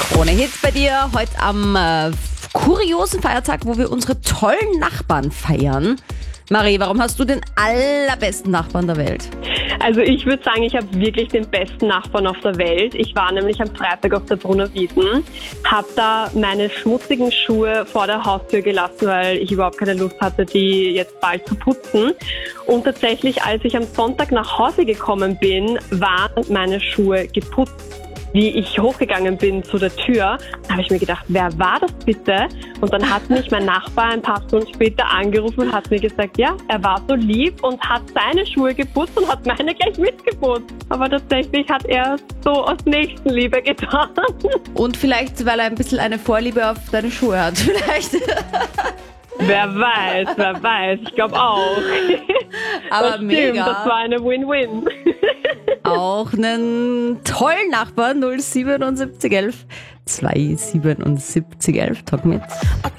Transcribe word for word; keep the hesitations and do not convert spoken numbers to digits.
Krone Hits bei dir heute am äh, kuriosen Feiertag, wo wir unsere tollen Nachbarn feiern. Marie, warum hast du den allerbesten Nachbarn der Welt? Also ich würde sagen, ich habe wirklich den besten Nachbarn auf der Welt. Ich war nämlich am Freitag auf der Brunner Wiesn, habe da meine schmutzigen Schuhe vor der Haustür gelassen, weil ich überhaupt keine Lust hatte, die jetzt bald zu putzen. Und tatsächlich, als ich am Sonntag nach Hause gekommen bin, waren meine Schuhe geputzt. Wie ich hochgegangen bin zu der Tür, habe ich mir gedacht, wer war das bitte? Und dann hat mich mein Nachbar ein paar Stunden später angerufen und hat mir gesagt, ja, er war so lieb und hat seine Schuhe geputzt und hat meine gleich mitgeputzt. Aber tatsächlich hat er so aus Nächstenliebe getan. Und vielleicht, weil er ein bisschen eine Vorliebe auf deine Schuhe hat, vielleicht. Wer weiß, wer weiß, ich glaube auch. Aber das stimmt, mega. Das war eine Win-Win. Auch einen tollen Nachbarn, null sieben sieben eins eins zwei sieben sieben eins eins. Talk mit.